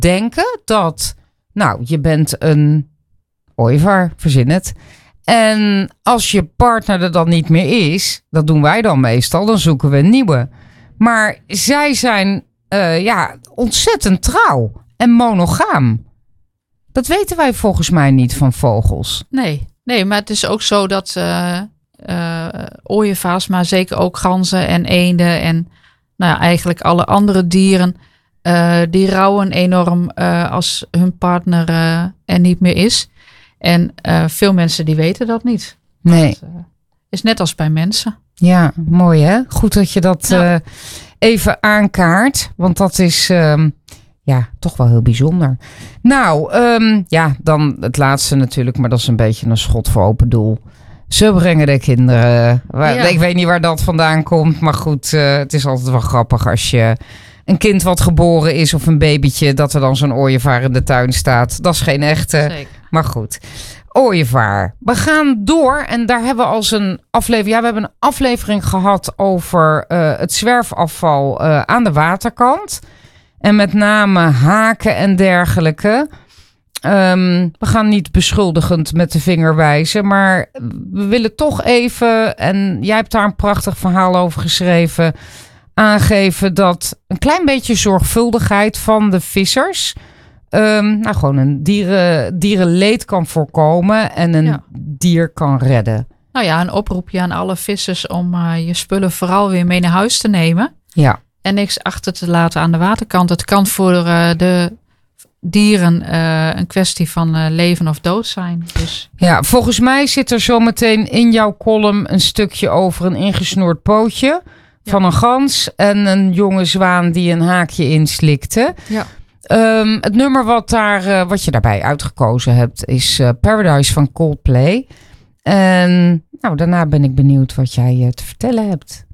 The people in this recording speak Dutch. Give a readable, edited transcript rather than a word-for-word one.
denken dat, je bent een ooievaar, verzin het. En als je partner er dan niet meer is, dat doen wij dan meestal, dan zoeken we een nieuwe. Maar zij zijn ontzettend trouw en monogaam. Dat weten wij volgens mij niet van vogels. Nee, maar het is ook zo dat ooievaars, maar zeker ook ganzen en eenden en eigenlijk alle andere dieren, die rouwen enorm als hun partner er niet meer is. En veel mensen die weten dat niet. Nee. Dat is net als bij mensen. Ja, mooi hè? Goed dat je dat even aankaart. Want dat is toch wel heel bijzonder. Dan het laatste natuurlijk. Maar dat is een beetje een schot voor open doel. Ze brengen de kinderen. Ik weet niet waar dat vandaan komt. Maar goed, het is altijd wel grappig als je een kind wat geboren is of een babytje, dat er dan zo'n ooievaar in de tuin staat. Dat is geen echte. Zeker. Maar goed. Ooievaar. We gaan door en daar hebben we als een aflevering. We hebben een aflevering gehad over het zwerfafval aan de waterkant. En met name haken en dergelijke. We gaan niet beschuldigend met de vinger wijzen. Maar we willen toch even, en jij hebt daar een prachtig verhaal over geschreven, aangeven dat een klein beetje zorgvuldigheid van de vissers gewoon een dierenleed kan voorkomen en een dier kan redden. Een oproepje aan alle vissers om je spullen vooral weer mee naar huis te nemen. Ja. En niks achter te laten aan de waterkant. Het kan voor de dieren een kwestie van leven of dood zijn. Dus. Ja, volgens mij zit er zometeen in jouw column een stukje over een ingesnoerd pootje van een gans en een jonge zwaan die een haakje inslikte. Ja. Het nummer wat je daarbij uitgekozen hebt is Paradise van Coldplay. En daarna ben ik benieuwd wat jij te vertellen hebt.